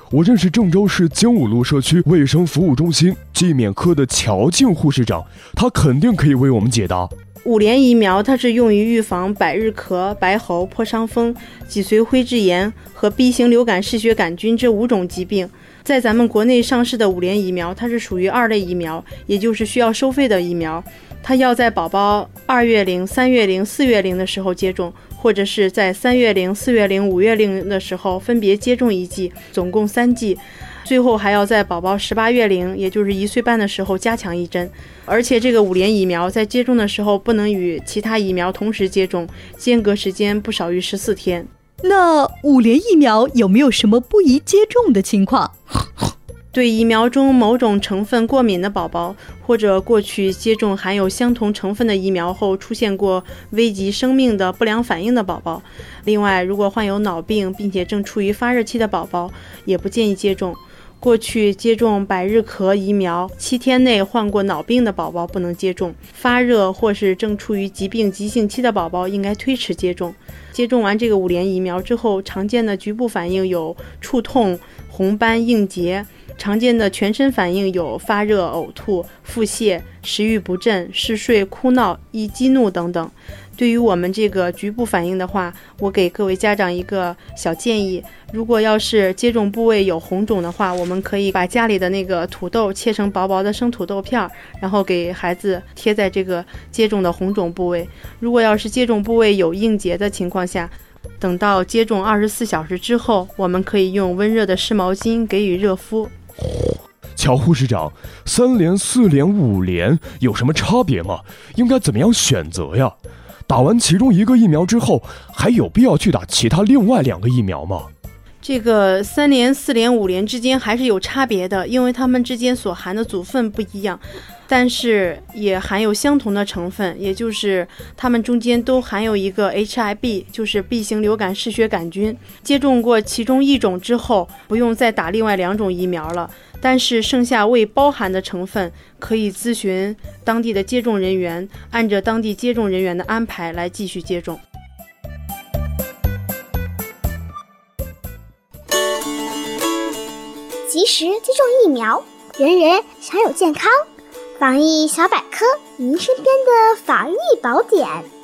我认识郑州市精武路社区卫生服务中心季免科的乔静护士长，她肯定可以为我们解答。 5联疫苗它是用于预防百日咳、白喉、破伤风、脊髓灰质炎和 B 型流感嗜血杆菌这5种疾病。在咱们国内上市的5联疫苗，它是属于2类疫苗，也就是需要收费的疫苗。它要在宝宝2月龄、3月龄、4月龄的时候接种，或者是在3月龄、4月龄、5月龄的时候分别接种1剂，总共3剂。最后还要在宝宝18月龄，也就是1岁半的时候加强1针。而且这个5联疫苗在接种的时候不能与其他疫苗同时接种，间隔时间不少于14天。 那5联疫苗有没有什么不宜接种的情况？ 对疫苗中某种成分过敏的宝宝，或者过去接种含有相同成分的疫苗后出现过危及生命的不良反应的宝宝。另外，如果患有脑病并且正处于发热期的宝宝，也不建议接种。过去接种百日咳疫苗7天内患过脑病的宝宝不能接种，发热或是正处于疾病急性期的宝宝应该推迟接种。接种完这个5联疫苗之后，常见的局部反应有触痛、红斑、硬结，常见的全身反应有发热、呕吐、腹泻、食欲不振、嗜睡、哭闹、易激怒等等。对于我们这个局部反应的话，我给各位家长一个小建议，如果要是接种部位有红肿的话，我们可以把家里的那个土豆切成薄薄的生土豆片，然后给孩子贴在这个接种的红肿部位。如果要是接种部位有硬结的情况下，等到接种24小时之后，我们可以用温热的湿毛巾给予热敷。 乔护士长，3联、4联、5联有什么差别吗？应该怎么样选择呀？打完其中1个疫苗之后，还有必要去打其他另外2个疫苗吗？ 这个3联、4联、5联之间还是有差别的，因为它们之间所含的组分不一样，但是也含有相同的成分，也就是它们中间都含有一个 HIB， 就是 B 型流感嗜血杆菌。接种过其中1种之后，不用再打另外2种疫苗了。但是剩下未包含的成分，可以咨询当地的接种人员，按着当地接种人员的安排来继续接种。 及时接种疫苗，人人享有健康。防疫小百科，您身边的防疫宝典。